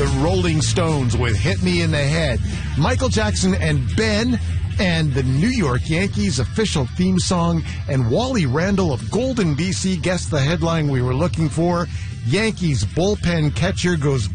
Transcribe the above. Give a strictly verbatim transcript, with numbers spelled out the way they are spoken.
Rolling Stones with Hit Me in the Head. Michael Jackson and Ben and the New York Yankees official theme song, and Wally Randall of Golden, B C guessed the headline we were looking for. Yankees bullpen catcher goes